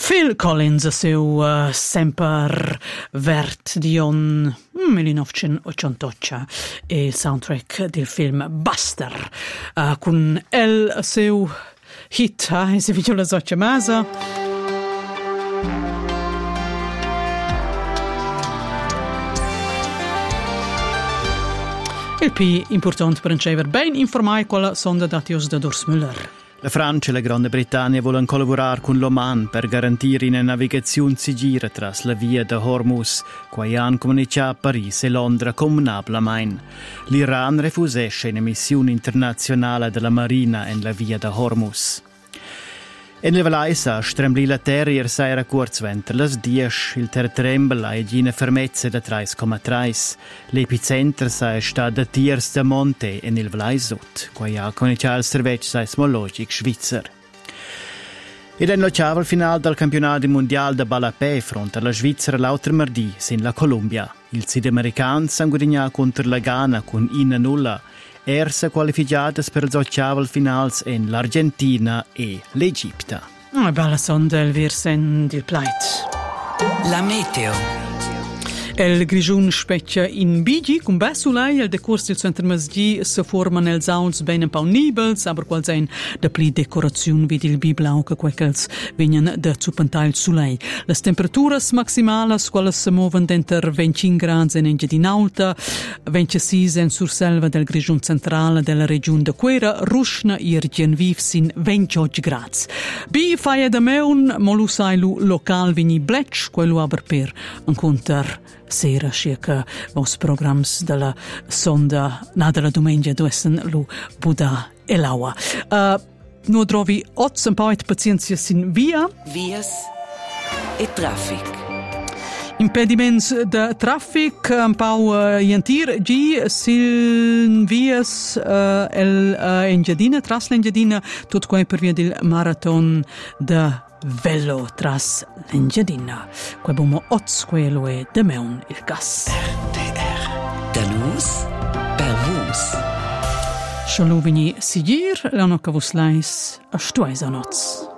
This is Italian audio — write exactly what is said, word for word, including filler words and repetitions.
Phil Collins a seu uh, semper vert dion millenovecentottantotto e il soundtrack del film Buster uh, con el a seu hit uh, e se vi la soccia masa il più importante per ricever ben informai con la sonda datios da Urs Müller. La Francia e la Grande Bretagna vogliono collaborare con l'Oman per garantire una navigazione sicura tra la via da Hormuz, quai hanno comunicato a Parigi e Londra comunablemente. L'Iran refusesce una missione internazionale della Marina nella via da Hormuz. In le Valaisa stremblì la terra ieri sera kurzventer las dieci, il terretrembel ha una fermezza da tre virgola tre. L'epicentro è stato a Tiers de Monte in il Valaisut, qua ha cominciato il servizio seismologico svizzero. Ed è notevole finale del campionato mondiale de Balapé fronte alla Svizzera l'altro martedì in la Colombia. Il sudamericano si guadagnato contro la Ghana con uno a null. Erse qualificate per gli ottavi finals in l'Argentina e l'Egitto. Una bella sonda il Virsen del Pleit. La meteo. El grigiun specchia in bigi, con bel soleil, el decurs del centro-masdì se forma nel sauls ben un po' nibels, aber qual sein de pli decorazione vidi il biblau che quels venien de zupantai il soleil. Les temperaturas maximales, quales se moven d'enter venticinque gradi in Engadin Alta, ventisei in surselva del grigiun centrale della regione de Quera, Ruschna irgien viv sin ventotto gradi. Bi faia de meun, molusailu local vini blec, quello aber per incontrar sera circa vos programs della sonda na della domenica duessen lu Buda e l'aua. Uh, no trovi oz un po' di pazienza sin via. Vias e traffic. Impediments de traffic un po' uh, jentir gi sin vias uh, el uh, Engadina, tras l'Engadina, tot quai per via del marathon de Velo tras l'Engadina. Quai bomo oz quello e de meun il gas. R T R. Da nus per vus. Schalu vini sigir, l'anno che vos leis a stuais a noz.